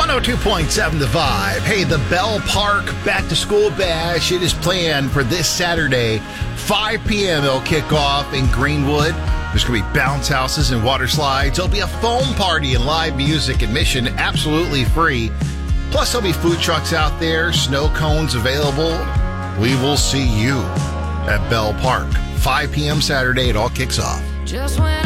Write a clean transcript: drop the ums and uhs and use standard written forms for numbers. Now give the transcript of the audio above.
102.7 The Vibe. Hey, the Bell Park Back to School Bash. It is planned for this Saturday, 5 p.m. It'll kick off in Greenwood. There's going to be bounce houses and water slides. There'll be a foam party and live music. Admission absolutely free. Plus, there'll be food trucks out there, snow cones available. We will see you at Bell Park. 5 p.m. Saturday, it all kicks off. Just when